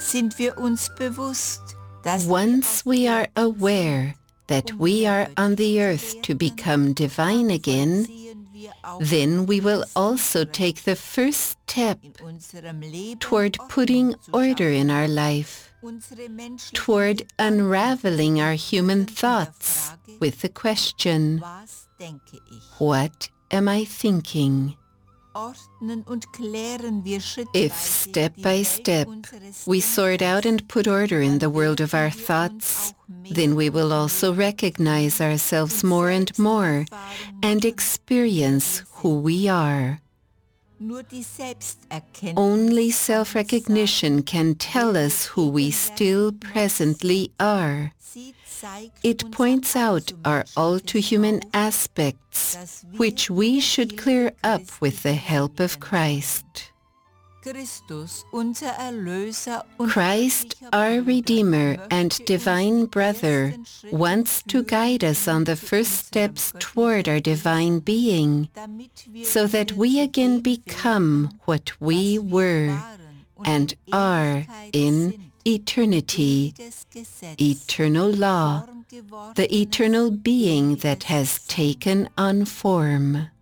sind wir uns bewusst, dass Once we are aware that we are on the earth to become divine again, then we will also take the first step toward putting order in our life, toward unraveling our human thoughts with the question, what am I thinking? If step by step we sort out and put order in the world of our thoughts, then we will also recognize ourselves more and more and experience who we are. Only self-recognition can tell us who we still presently are. It points out our all-too-human aspects, which we should clear up with the help of Christ. Christ, our Redeemer and Divine Brother, wants to guide us on the first steps toward our divine being, so that we again become what we were and are in eternity, eternal law, the eternal being that has taken on form.